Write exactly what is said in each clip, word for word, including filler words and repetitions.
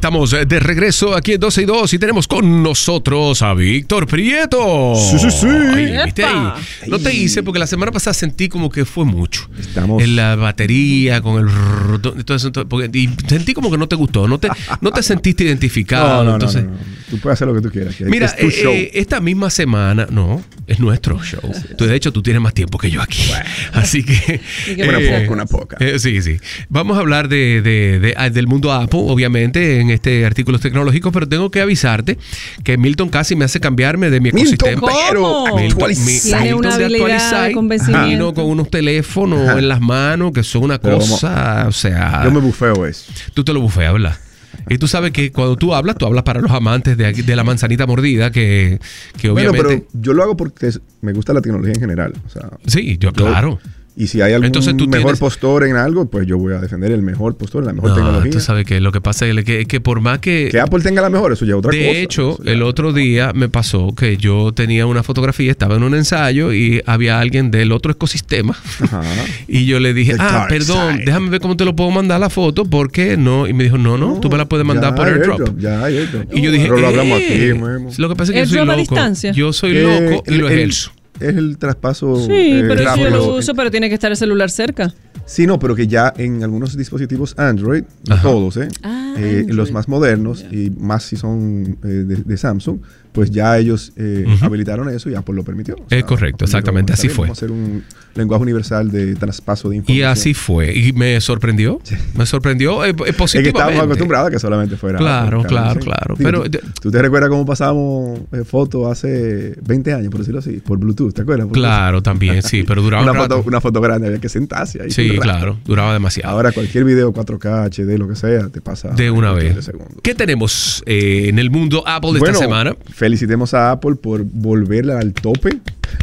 Estamos de regreso aquí en doce y dos y tenemos con nosotros a Víctor Prieto. Sí, sí, sí. Ay, ¿viste ahí? No te hice porque la semana pasada sentí como que fue mucho. Estamos... En la batería, con el... Todo eso, porque, y sentí como que no te gustó, no te, no te sentiste identificado. No, no, entonces, no, no, no. Tú puedes hacer lo que tú quieras. Que mira, es tu eh, show. Eh, esta misma semana, no, es nuestro show. Sí, tú, de hecho, tú tienes más tiempo que yo aquí. Bueno. Así que... Una eh, poca, una poca. Eh, sí, sí. Vamos a hablar de, de, de, de, del mundo Apple, obviamente, en este artículo tecnológico, pero tengo que avisarte que Milton casi me hace cambiarme de mi ecosistema. Milton, pero actualizar. Tiene una habilidad de convencimiento. Vino con unos teléfonos Ajá. en las manos que son una pero cosa, vamos, o sea... Yo me bufeo eso. Tú te lo bufeas, ¿verdad? Y tú sabes que cuando tú hablas, tú hablas para los amantes de, de la manzanita mordida, que, que obviamente... Bueno, pero yo lo hago porque me gusta la tecnología en general. O sea, sí, yo, yo claro. Y si hay algún Entonces, ¿tú mejor tienes... postor en algo, pues yo voy a defender el mejor postor, la mejor no, tecnología. Tú sabes que lo que pasa es que, que por más que... Que Apple tenga la mejor, eso ya es otra de cosa. De hecho, ya... el otro día me pasó que yo tenía una fotografía, estaba en un ensayo y había alguien del otro ecosistema. Ajá. Y yo le dije, ah, perdón, side. déjame ver cómo te lo puedo mandar la foto, porque no. Y me dijo, no, no, no tú me la puedes mandar por AirDrop. Ya, ya, ya. Y yo dije, pero lo hablamos eh, aquí, mismo. Lo que pasa es que yo soy loco. Distancia? Yo soy loco y lo ejerzo. Es el traspaso. Sí, eh, pero rápido. yo lo uso, pero tiene que estar el celular cerca. Sí, no, pero que ya en algunos dispositivos Android, no todos, ¿eh? Ah, eh Android. Los más modernos yeah. y más si son eh, de, de Samsung, pues ya ellos eh, uh-huh. habilitaron eso y Apple lo permitió. O sea, es correcto, exactamente, así fue. Vamos a hacer un lenguaje universal de traspaso de información. Y así fue, y me sorprendió, sí. me sorprendió eh, positivamente. Es que estábamos acostumbrados a que solamente fuera. Claro, Apple, claro, ¿sí? claro. Sí, pero ¿tú, ¿Tú te recuerdas cómo pasábamos eh, fotos hace veinte años, por decirlo así, por Bluetooth? ¿Te acuerdas? Por claro, también, sí, pero duraba una un rato. Foto, una foto grande, había que sentarse ahí. Sí, claro, duraba demasiado. Ahora cualquier video cuatro K, H D, lo que sea, te pasa de una vez. ¿Qué tenemos eh, en el mundo Apple de bueno, esta semana? Felicitemos a Apple por volverla al tope.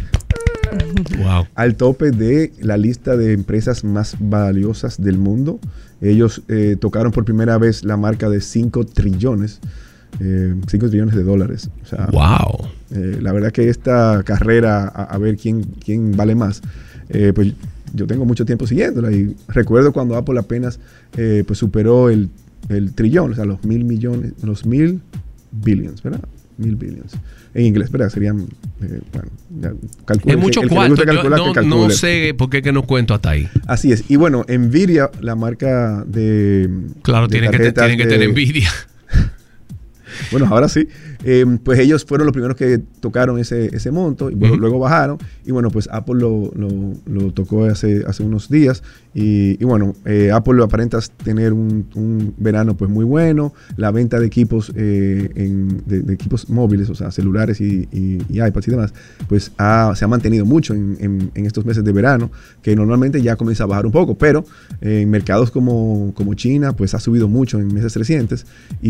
Wow. Al tope de la lista de empresas más valiosas del mundo. Ellos eh, tocaron por primera vez la marca de cinco trillones. Eh, cinco trillones de dólares. O sea, wow. Eh, la verdad que esta carrera a, a ver quién, quién vale más, eh, pues yo tengo mucho tiempo siguiéndola y recuerdo cuando Apple apenas eh, pues superó el, el trillón, o sea, los mil millones, los mil billions, ¿verdad? Mil billions. En inglés, ¿verdad? Serían, eh, bueno, ya calculen. Es mucho el, el cuarto. Yo no, no sé por qué que no cuento hasta ahí. Así es. Y bueno, Nvidia, la marca de... Claro, de tienen, que, te, tienen de, que tener Nvidia. Bueno, ahora sí. Eh, pues ellos fueron los primeros que tocaron ese, ese monto y bueno, uh-huh. luego bajaron. Y bueno, pues Apple lo, lo, lo tocó hace, hace unos días. Y, y bueno, eh, Apple aparenta tener un, un verano pues muy bueno. La venta de equipos eh, en, de, de equipos móviles, o sea, celulares y, y, y iPads y demás, pues ha, se ha mantenido mucho en, en, en estos meses de verano, que normalmente ya comienza a bajar un poco, pero eh, en mercados como, como China, pues ha subido mucho en meses recientes.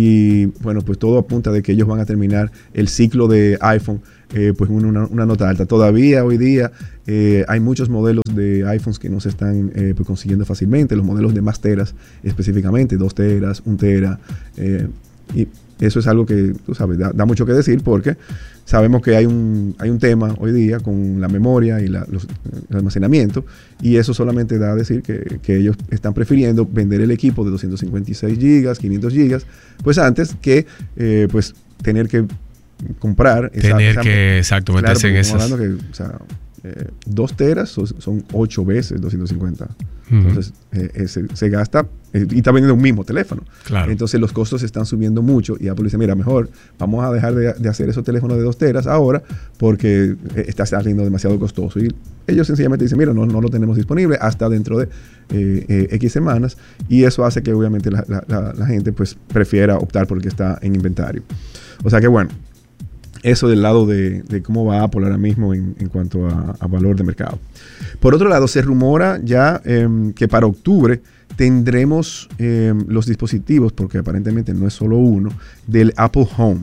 Y bueno, pues todo apunta de que ellos van a terminar el ciclo de iPhone eh, pues una, una nota alta. Todavía hoy día eh, hay muchos modelos de iPhones que no se están eh, pues consiguiendo fácilmente, los modelos de más teras específicamente, dos teras, un tera, eh, y eso es algo que, tú sabes, da, da mucho que decir porque sabemos que hay un, hay un tema hoy día con la memoria y la, los, el almacenamiento, y eso solamente da a decir que, que ellos están prefiriendo vender el equipo de doscientos cincuenta y seis gigas, quinientos gigas, pues antes que eh, pues tener que comprar. Tener esa, que, esa, exacto, meterse claro, en esas. Que, o sea, eh, dos teras son, son ocho veces doscientos cincuenta. Uh-huh. Entonces, eh, se, se gasta eh, y está vendiendo un mismo teléfono. Claro. Entonces, los costos están subiendo mucho y Apple dice, mira, mejor vamos a dejar de, de hacer esos teléfonos de dos teras ahora porque eh, está saliendo demasiado costoso. Y ellos sencillamente dicen, mira, no, no lo tenemos disponible hasta dentro de eh, eh, X semanas, y eso hace que obviamente la, la, la, la gente pues prefiera optar por el que está en inventario. O sea que bueno, eso del lado de, de cómo va Apple ahora mismo en, en cuanto a, a valor de mercado. Por otro lado, se rumora ya eh, que para octubre tendremos eh, los dispositivos, porque aparentemente no es solo uno, del Apple Home.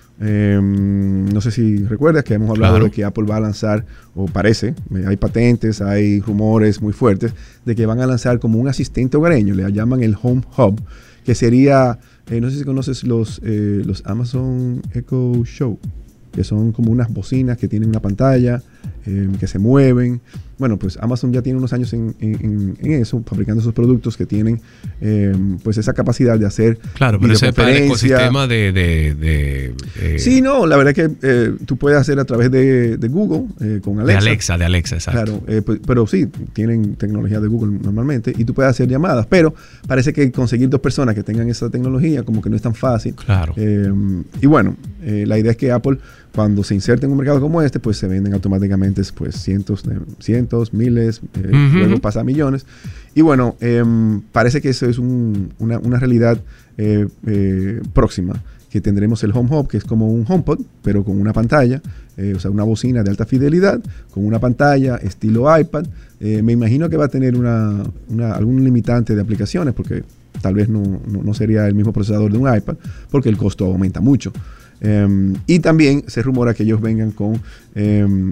Eh, no sé si recuerdas que hemos hablado claro. de que Apple va a lanzar, o parece, hay patentes, hay rumores muy fuertes, de que van a lanzar como un asistente hogareño, le llaman el Home Hub, que sería, eh, no sé si conoces los, eh, los Amazon Echo Show, que son como unas bocinas que tienen una pantalla eh, que se mueven. Bueno, pues Amazon ya tiene unos años en, en, en eso, fabricando esos productos que tienen eh, pues esa capacidad de hacer claro, pero ese es para el ecosistema de... de, de eh. Sí, no, la verdad es que eh, tú puedes hacer a través de, de Google, eh, con Alexa. De Alexa, de Alexa, exacto. Claro, eh, pues, pero sí, tienen tecnología de Google normalmente y tú puedes hacer llamadas, pero parece que conseguir dos personas que tengan esa tecnología como que no es tan fácil. Claro. Eh, y bueno, eh, la idea es que Apple, cuando se inserta en un mercado como este, pues se venden automáticamente pues cientos, de, cientos, miles, eh, uh-huh. luego pasa a millones. Y bueno, eh, parece que eso es un, una, una realidad eh, eh, próxima, que tendremos el Home Hub, que es como un HomePod, pero con una pantalla, eh, o sea, una bocina de alta fidelidad, con una pantalla estilo iPad. Eh, me imagino que va a tener una, una, algún limitante de aplicaciones, porque tal vez no, no, no sería el mismo procesador de un iPad, porque el costo aumenta mucho. Um, y también se rumora que ellos vengan con um,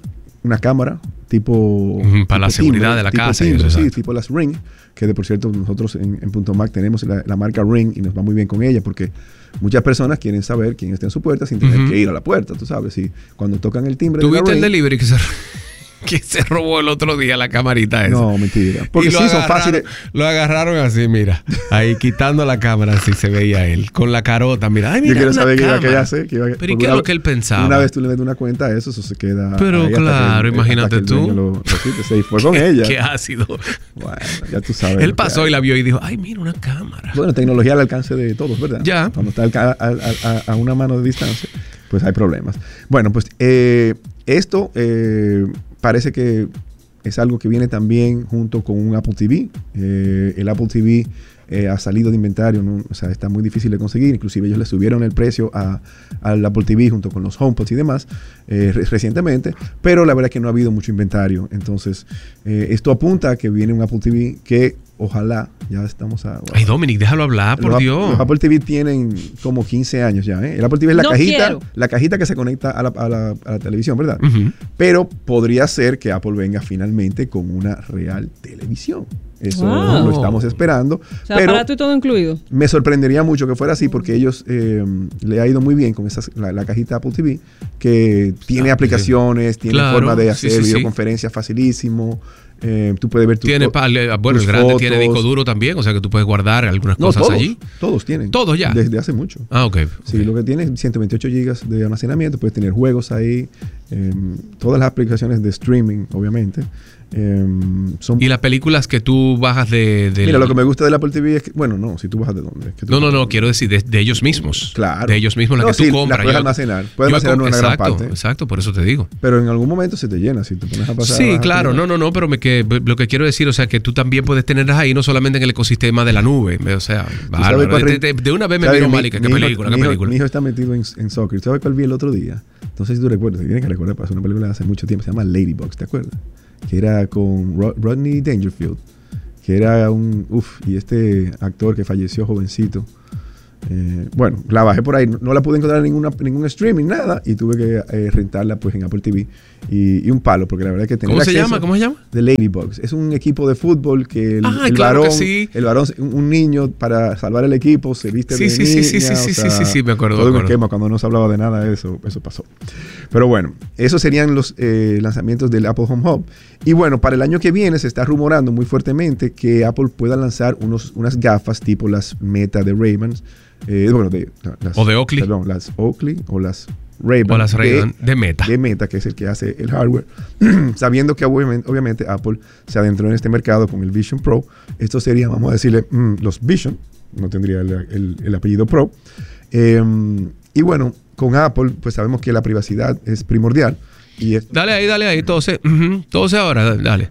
una cámara tipo... Uh-huh, para tipo la seguridad timbre, de la casa. Timbre, y eso, sí, tipo las Ring, que de por cierto nosotros en, en Punto Mac tenemos la, la marca Ring y nos va muy bien con ella porque muchas personas quieren saber quién está en su puerta sin tener uh-huh. que ir a la puerta, tú sabes. Y cuando tocan el timbre... ¿Tú viste el delivery que se... que se robó el otro día la camarita esa? No, mentira. Porque sí, son fáciles. Lo agarraron así, mira. Ahí quitando la cámara, así se veía él. Con la carota, mira. Ay, mira, yo quiero saber qué iba, que ya sé, que iba, pero ¿y qué es lo que él pensaba? Una vez tú le metes una cuenta a eso, eso se queda. Pero claro, que, imagínate tú. Lo, lo quite, se fue con ella. Qué ácido. Bueno, ya tú sabes. Él pasó y la vio y dijo, ay, mira, una cámara. Bueno, tecnología al alcance de todos, ¿verdad? Ya. Cuando está a, a, a, a una mano de distancia, pues hay problemas. Bueno, pues eh, esto eh, parece que es algo que viene también junto con un Apple T V. Eh, el Apple T V eh, ha salido de inventario, ¿no? O sea, está muy difícil de conseguir. Inclusive ellos le subieron el precio a, al Apple T V junto con los HomePods y demás eh, re- recientemente, pero la verdad es que no ha habido mucho inventario. Entonces, eh, esto apunta a que viene un Apple T V que ojalá, ya estamos a... Wow. Ay, Dominic, déjalo hablar, por los, Dios. Los Apple T V tienen como quince años ya, ¿eh? El Apple T V es la no cajita quiero. la cajita que se conecta a la, a la, a la televisión, ¿verdad? Uh-huh. Pero podría ser que Apple venga finalmente con una real televisión. Eso wow. lo estamos esperando. O sea, pero aparato y todo incluido. Me sorprendería mucho que fuera así porque ellos eh, le ha ido muy bien con esas, la, la cajita Apple T V, que tiene ah, aplicaciones, sí. tiene claro, forma de hacer sí, sí, videoconferencias sí. facilísimo. Eh, tú puedes ver tus tiene pa, bueno, el grande fotos. Tiene disco duro también, o sea que tú puedes guardar algunas no, cosas todos, allí. Todos tienen. Todos ya. Desde hace mucho. Ah, ok. Sí, okay. lo que tiene es ciento veintiocho gigas de almacenamiento, puedes tener juegos ahí, eh, todas las aplicaciones de streaming, obviamente. Eh, son y las películas que tú bajas de, de... Mira, lo que me gusta del Apple T V es que... Bueno, no, si tú bajas de dónde. Es que no, no, no, quiero decir de, de ellos mismos. Claro. De ellos mismos, la no, que sí, tú compras. La puedes yo, almacenar. Puedes almacenar una exacto, gran parte. Exacto, por eso te digo. Pero en algún momento se te llena si te pones a pasar. Sí, claro. No, no, no, pero me, que, lo que quiero decir, o sea, que tú también puedes tenerlas ahí, no solamente en el ecosistema de la nube. O sea, bárbaro, cuál, de, de, de una vez me miro mal y que qué película, qué película. Mi hijo está metido en, en soccer. ¿Sabes cuál vi el otro día? Entonces, si tú recuerdas, tienes que recordar, pasó una película de hace mucho tiempo, se llama Ladybugs, ¿te acuerdas? Que era con Rod- Rodney Dangerfield, que era un... Uf, y este actor que falleció jovencito. Eh, bueno, la bajé por ahí, no, no la pude encontrar en ninguna, ningún streaming, nada, y tuve que eh, rentarla pues en Apple T V y, y un palo, porque la verdad es que tener ¿Cómo se acceso llama? ¿Cómo se llama? The Ladybugs. Es un equipo de fútbol que el, ah, el claro varón, que sí. el varón, un niño para salvar el equipo se viste sí, de sí, niña, sí, sí, sí, o sí, sea, sí, sí, sí, me acuerdo. Todo me un acuerdo. esquema cuando no se hablaba de nada, eso, eso pasó. Pero bueno, esos serían los eh, lanzamientos del Apple Home Hub. Y bueno, para el año que viene se está rumorando muy fuertemente que Apple pueda lanzar unos, unas gafas tipo las Meta de Ray-Ban. Eh, bueno, de, las, o de Oakley. Perdón, las Oakley o las Ray-Ban. O las Ray-Ban de, de Meta. De Meta, que es el que hace el hardware. Sabiendo que obviamente, obviamente Apple se adentró en este mercado con el Vision Pro. Esto sería, vamos a decirle, mm, los Vision. No tendría el, el, el apellido Pro. Eh, y bueno, con Apple, pues sabemos que la privacidad es primordial. Y es, dale ahí, dale ahí, todo se, uh-huh, todo se ahora, dale.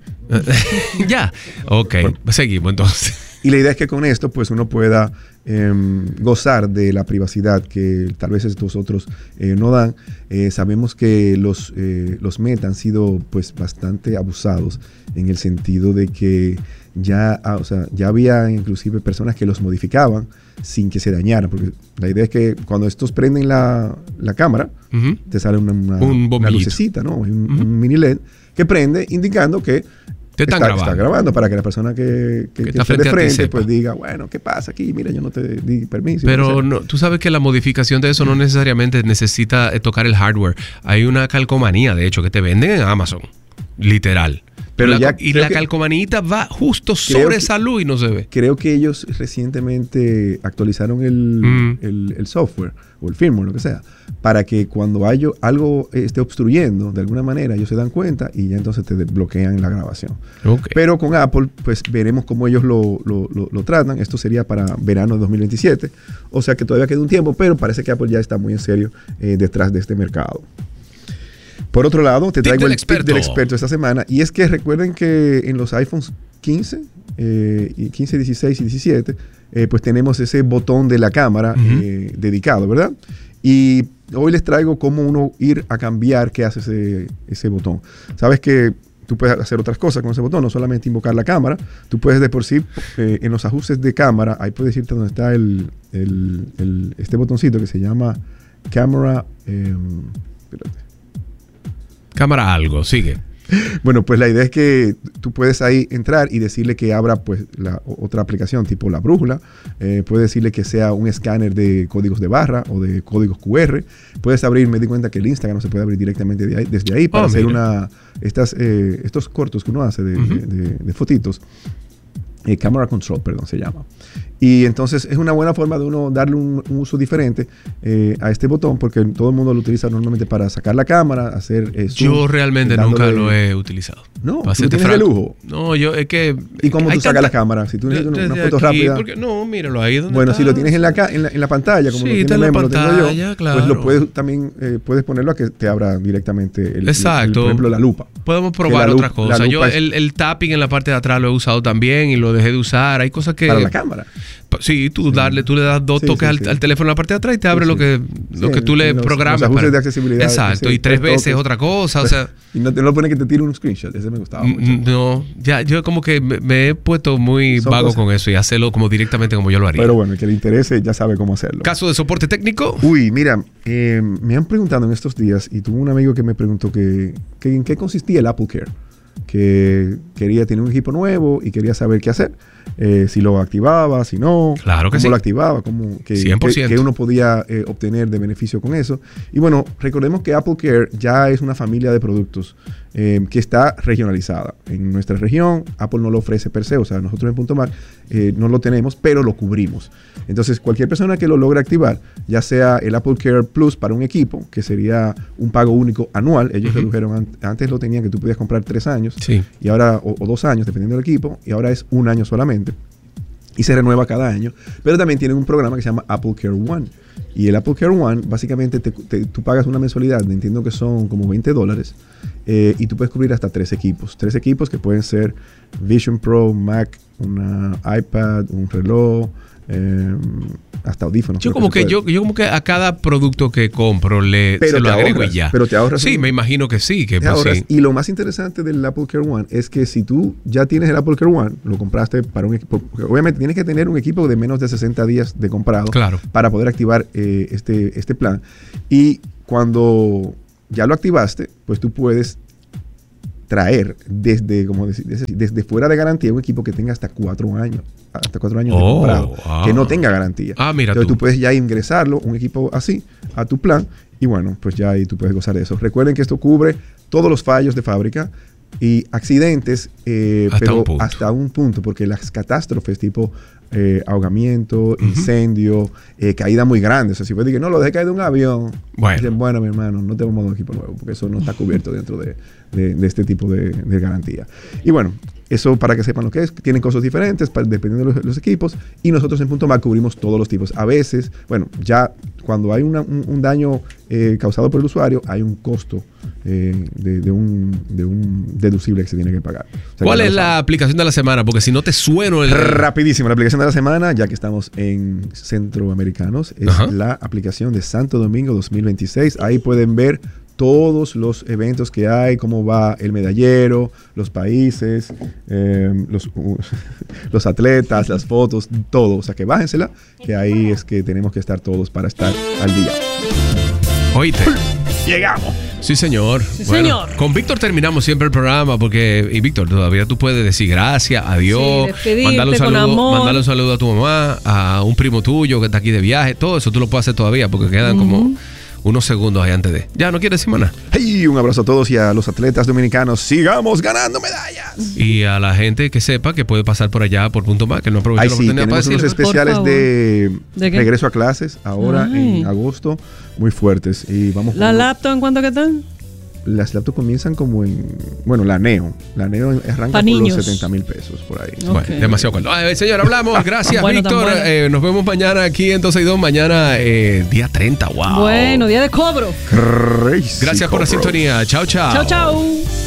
Ya, ok, bueno, seguimos entonces. Y la idea es que con esto, pues uno pueda eh, gozar de la privacidad que tal vez estos otros eh, no dan. Eh, sabemos que los, eh, los Meta han sido pues bastante abusados en el sentido de que ya, ah, o sea, ya había inclusive personas que los modificaban sin que se dañaran, porque la idea es que cuando estos prenden la, la cámara, uh-huh. te sale una, una, un una lucecita, ¿no? Un, uh-huh. un mini L E D que prende indicando que Te están está, grabando. Está grabando para que la persona que, que, que que está frente, de frente a pues diga, bueno, ¿qué pasa aquí? Mira, yo no te di permiso. Pero no, tú sabes que la modificación de eso no necesariamente necesita eh, tocar el hardware. Hay una calcomanía, de hecho, que te venden en Amazon. Literal. Pero la, ya y la calcomanita va justo sobre esa luz y no se ve. Creo que ellos recientemente actualizaron el, mm. el, el software o el firmware, lo que sea, para que cuando hay algo esté obstruyendo, de alguna manera ellos se dan cuenta y ya entonces te desbloquean la grabación. Okay. Pero con Apple, pues veremos cómo ellos lo, lo, lo, lo tratan. Esto sería para verano de dos mil veintisiete. O sea que todavía queda un tiempo, pero parece que Apple ya está muy en serio eh, detrás de este mercado. Por otro lado, te traigo el tip del experto esta semana. Y es que recuerden que en los iPhones quince, eh, y quince, dieciséis y diecisiete, eh, pues tenemos ese botón de la cámara uh-huh. eh, dedicado, ¿verdad? Y hoy les traigo cómo uno ir a cambiar qué hace ese, ese botón. Sabes que tú puedes hacer otras cosas con ese botón, no solamente invocar la cámara. Tú puedes de por sí, eh, en los ajustes de cámara, ahí puedes irte donde está el, el, el, este botoncito que se llama Camera... Eh, espérate. Cámara algo, sigue. Bueno, pues la idea es que tú puedes ahí entrar y decirle que abra pues la otra aplicación tipo la brújula. Eh, puedes decirle que sea un escáner de códigos de barra o de códigos cu erre. Puedes abrir, me di cuenta que el Instagram se puede abrir directamente de ahí, desde ahí para oh, hacer una estas eh, estos cortos que uno hace de, uh-huh. de, de, de fotitos. Eh, Camera Control, perdón, se llama. Y entonces es una buena forma de uno darle un, un uso diferente eh, a este botón, porque todo el mundo lo utiliza normalmente para sacar la cámara, hacer eh, zoom. Yo realmente nunca lo he utilizado. No, ¿tú tienes de lujo? No, yo es que... ¿Y cómo tú sacas tanta... la cámara? Si tú necesitas una, una foto aquí, rápida... Porque, no, míralo ahí donde Bueno, está. si lo tienes en la, en la, en la pantalla, como sí, lo tiene Memo, lo tengo yo, claro. pues lo puedes también eh, puedes ponerlo a que te abra directamente el, Exacto. el, el, por ejemplo, la lupa. Podemos probar otras cosas. Yo el, el tapping en la parte de atrás lo he usado también y lo dejé de usar. Hay cosas que... Para la cámara. Sí, tú, sí. Darle, tú le das dos sí, toques sí, al, sí. al teléfono en la parte de atrás y te abre sí, lo que, sí. lo que tú le los, programas. Los ajustes para... de accesibilidad. Exacto, y tres veces toques. Otra cosa, o sea... Y no te lo pone que te tire un screenshot, ese me gustaba mucho. No, ya, yo como que me, me he puesto muy Son vago cosas. con eso y hacerlo como directamente como yo lo haría. Pero bueno, el que le interese ya sabe cómo hacerlo. ¿Caso de soporte técnico? Uy, mira, eh, me han preguntado en estos días y tuve un amigo que me preguntó que, que en qué consistía el Apple Care. Que quería tener un equipo nuevo y quería saber qué hacer. Eh, si lo activaba, si no. Claro que cómo sí. lo activaba, cómo, que, cien por ciento. Que, que uno podía eh, obtener de beneficio con eso. Y bueno, recordemos que Apple Care ya es una familia de productos eh, que está regionalizada. En nuestra región, Apple no lo ofrece per se. O sea, nosotros en Punto Mac eh, no lo tenemos, pero lo cubrimos. Entonces, cualquier persona que lo logre activar, ya sea el Apple Care Plus para un equipo, que sería un pago único anual. Ellos uh-huh. redujeron, antes lo tenían que tú podías comprar tres años. Sí. Y ahora, o, o dos años, dependiendo del equipo, y ahora es un año solamente. Y se renueva cada año. Pero también tienen un programa que se llama Apple Care One. Y el Apple Care One, básicamente, te, te, tú pagas una mensualidad, entiendo que son como veinte dólares, eh, y tú puedes cubrir hasta tres equipos. Tres equipos que pueden ser Vision Pro, Mac, una iPad, un reloj, eh, hasta audífonos. Yo como que, que yo, yo como que a cada producto que compro le pero se lo agrego ahorras, y ya. Pero te ahorras. Sí, un, me imagino que sí. Que te pues ahorras. Sí. Y lo más interesante del Apple Care One es que si tú ya tienes el Apple Care One, lo compraste para un equipo, obviamente tienes que tener un equipo de menos de sesenta días de comprado claro. para poder activar eh, este, este plan. Y cuando ya lo activaste, pues tú puedes traer desde, como decir, desde, desde fuera de garantía un equipo que tenga hasta cuatro años, hasta cuatro años oh, de comprado, ah. que no tenga garantía. Ah, mira Entonces tú. tú puedes ya ingresarlo, un equipo así, a tu plan, y bueno, pues ya ahí tú puedes gozar de eso. Recuerden que esto cubre todos los fallos de fábrica y accidentes, eh, hasta pero un hasta un punto, porque las catástrofes tipo eh, ahogamiento, uh-huh. incendio, eh, caída muy grande. O sea, si fue de que no, lo dejé caer de un avión, bueno, dicen, bueno, mi hermano, no te vamos a dar un equipo nuevo, porque eso no está cubierto dentro de, de, de este tipo de, de garantía. Y bueno, eso para que sepan lo que es, tienen costos diferentes para, dependiendo de los, los equipos, y nosotros en Punto Mac cubrimos todos los tipos. A veces, bueno, ya cuando hay una, un, un daño eh, causado por el usuario, hay un costo eh, de, de, un, de un deducible que se tiene que pagar. O sea, ¿cuál es la saben. aplicación de la semana? Porque si no te sueno el... Rapidísimo, la aplicación de la semana, ya que estamos en centroamericanos, es uh-huh. la aplicación de Santo Domingo dos mil veintiséis. Ahí pueden ver todos los eventos que hay, cómo va el medallero, los países, eh, los, uh, los atletas, las fotos, todo. O sea que bájensela, que ahí es que tenemos que estar todos para estar al día. Oíste. Llegamos. Sí, señor. Sí, bueno, señor. Con Víctor terminamos siempre el programa porque, y Víctor, todavía tú puedes decir gracias, adiós, sí, mandarle un saludo, con amor. mandarle un saludo a tu mamá, a un primo tuyo que está aquí de viaje, todo eso tú lo puedes hacer todavía porque quedan uh-huh. como unos segundos ahí antes de. Ya, ¿no quieres decir más nada? Hey, un abrazo a todos y a los atletas dominicanos. Sigamos ganando medallas. Y a la gente que sepa que puede pasar por allá por Punto Más, que no aproveche Ay, la sí, oportunidad para tenemos unos decirlo. especiales de, ¿De qué? regreso a clases ahora Ay. en agosto, muy fuertes. Y vamos ¿La con... laptop en cuánto que están? Las laptops comienzan como en... Bueno, la Neo. La Neo arranca pa por niños. Los setenta mil pesos por ahí. Okay. Bueno, demasiado cuento. Ay, señor, hablamos. Gracias, bueno, Víctor. Bueno. Eh, nos vemos mañana aquí en doce y dos. Mañana, eh, día treinta. Wow. Bueno, día de cobro. Crazy Gracias cobro. por la sintonía. Chao, chao. Chao, chao.